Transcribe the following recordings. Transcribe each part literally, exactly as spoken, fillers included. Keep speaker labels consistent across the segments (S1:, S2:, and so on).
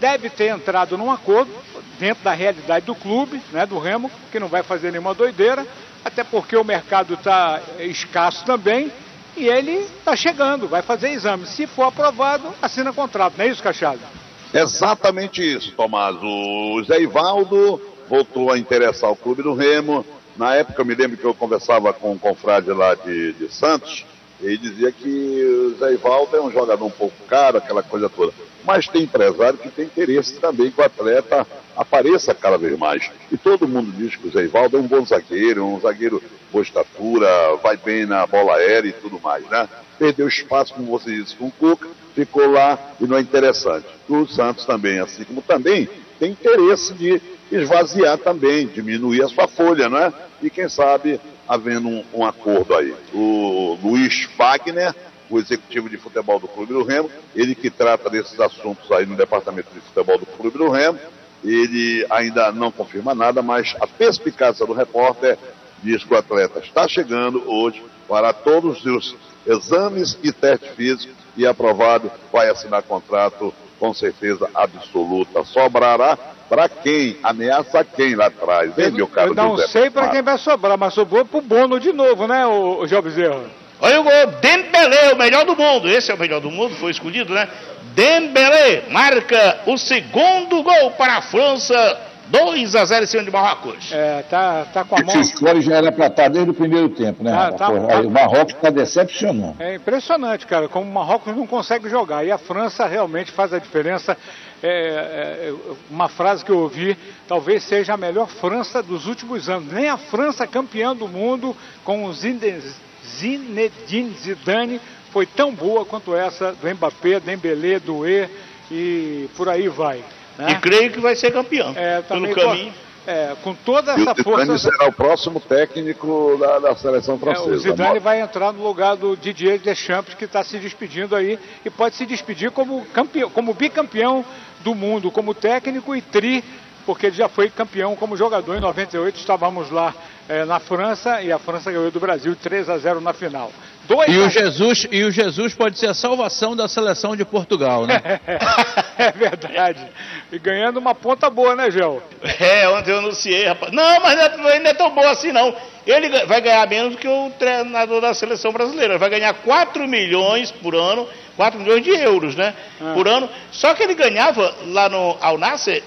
S1: deve ter entrado num acordo dentro da realidade do clube, né, do Remo, que não vai fazer nenhuma doideira, até porque o mercado está escasso também, e ele está chegando, vai fazer exame. Se for aprovado, assina contrato, não é isso, Cachado?
S2: Exatamente isso, Tomás. O Zé Ivaldo voltou a interessar o clube do Remo. Na época, eu me lembro que eu conversava com um confrade lá de, de Santos, e ele dizia que o Zé Ivaldo é um jogador um pouco caro, aquela coisa toda. Mas tem empresário que tem interesse também que o atleta apareça cada vez mais. E todo mundo diz que o Zé Ivaldo é um bom zagueiro, um zagueiro boa estatura, vai bem na bola aérea e tudo mais, né? Perdeu espaço, como você disse, com o Cuca, ficou lá e não é interessante. O Santos também, assim como também, tem interesse de esvaziar também, diminuir a sua folha, não é? E quem sabe, havendo um, um acordo aí. O Luiz Fagner, o executivo de futebol do Clube do Remo, ele que trata desses assuntos aí no departamento de futebol do Clube do Remo, ele ainda não confirma nada, mas a perspicácia do repórter diz que o atleta está chegando hoje para todos os exames e teste físico e aprovado, vai assinar contrato com certeza absoluta. Sobrará para quem? Ameaça quem lá atrás, hein, meu caro José?
S1: Eu não sei para quem vai sobrar, mas sobrou pro Bono de novo, né, o, o João Bezerra?
S3: Olha o gol, Dembélé, o melhor do mundo. Esse é o melhor do mundo, foi escolhido, né? Dembélé marca o segundo gol para a França, dois a zero em cima de Marrocos.
S1: É, tá, tá com a mão...
S4: Esse score já era para estar desde o primeiro tempo, né?
S1: Tá, tá,
S4: Porra,
S1: tá...
S4: O Marrocos está decepcionando.
S1: É impressionante, cara, como o Marrocos não consegue jogar. E a França realmente faz a diferença. É, é, uma frase que eu ouvi, talvez seja a melhor França dos últimos anos. Nem a França campeã do mundo com o Zinedine Zidane foi tão boa quanto essa do Mbappé, Dembélé, Doué e por aí vai. Né?
S3: E creio que vai ser campeão,
S1: é,
S3: pelo caminho.
S1: Com, é, com toda essa
S2: e o
S1: força...
S2: Zidane será o próximo técnico da, da seleção francesa.
S1: É, o Zidane vai entrar no lugar do Didier Deschamps, que está se despedindo aí, e pode se despedir como, campeão, como bicampeão do mundo, como técnico e tri, porque ele já foi campeão como jogador em noventa e oito, estávamos lá é, na França, e a França ganhou do Brasil três a zero na final.
S5: Dois e, a... o Jesus, e o Jesus pode ser a salvação da seleção de Portugal, né?
S1: É verdade. E ganhando uma ponta boa, né, Gel?
S3: É, ontem eu anunciei, rapaz. Não, mas não é, não é tão boa assim, não. Ele vai ganhar menos do que o treinador da seleção brasileira. Ele vai ganhar quatro milhões por ano, quatro milhões de euros, né? Ah. Por ano. Só que ele ganhava lá no Al Nassr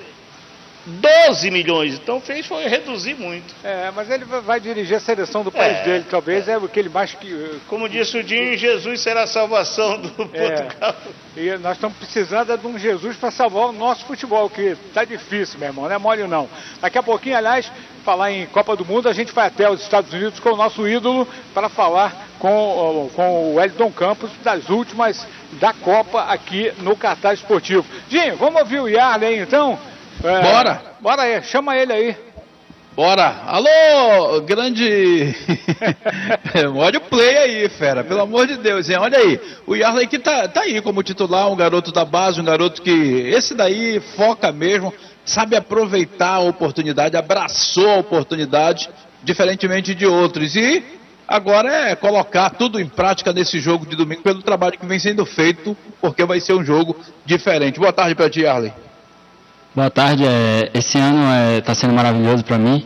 S3: doze milhões, então fez foi reduzir muito.
S1: É, mas ele vai dirigir a seleção do país é, dele, talvez é o que ele mais que...
S3: Como disse o Dinho, Jesus será a salvação do
S1: é,
S3: Portugal.
S1: E nós estamos precisando de um Jesus para salvar o nosso futebol, que tá difícil, meu irmão, não é mole não. Daqui a pouquinho, aliás, falar em Copa do Mundo, a gente vai até os Estados Unidos com o nosso ídolo para falar com, com o Wellington Campos das últimas da Copa aqui no Cartaz Esportivo. Dinho, vamos ouvir o Yarley aí então? É,
S5: bora!
S1: Bora aí, chama ele aí.
S5: Bora! Alô, grande... Olha o play aí, fera, pelo amor de Deus, hein? Olha aí, o Yarley que tá, tá aí como titular, um garoto da base, um garoto que, esse daí foca mesmo, sabe aproveitar a oportunidade, abraçou a oportunidade, diferentemente de outros, e agora é colocar tudo em prática nesse jogo de domingo, pelo trabalho que vem sendo feito, porque vai ser um jogo diferente. Boa tarde pra ti, Yarley.
S6: Boa tarde, é, esse ano está é, sendo maravilhoso para mim.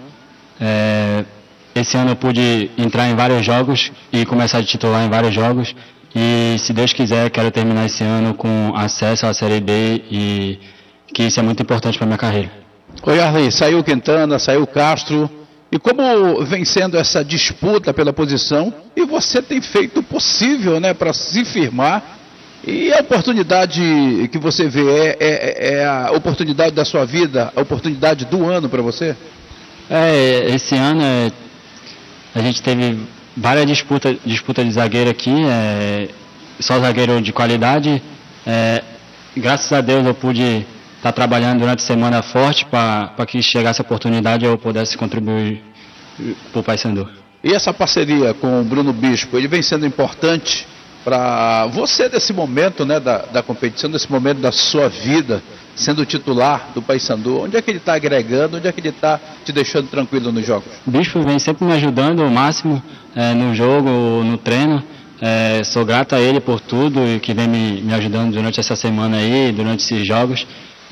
S6: É, esse ano eu pude entrar em vários jogos e começar de titular em vários jogos. E se Deus quiser, quero terminar esse ano com acesso à Série B e que isso é muito importante para minha carreira.
S5: Oi, Arley, saiu Quintana, saiu Castro. E como vem sendo essa disputa pela posição, e você tem feito o possível, né, para se firmar. E a oportunidade que você vê é, é, é a oportunidade da sua vida, a oportunidade do ano para você?
S6: É, esse ano é, a gente teve várias disputas disputa de zagueiro aqui, é, só zagueiro de qualidade. É, graças a Deus eu pude estar trabalhando durante a semana forte para que chegasse a oportunidade e eu pudesse contribuir para o Paysandu.
S5: E essa parceria com o Bruno Bispo, ele vem sendo importante para você nesse momento, né, da, da competição, nesse momento da sua vida, sendo titular do Paysandu? Onde é que ele está agregando, onde é que ele está te deixando tranquilo nos jogos?
S6: O Bispo vem sempre me ajudando ao máximo é, no jogo, no treino. É, sou grato a ele por tudo e que vem me, me ajudando durante essa semana aí, durante esses jogos.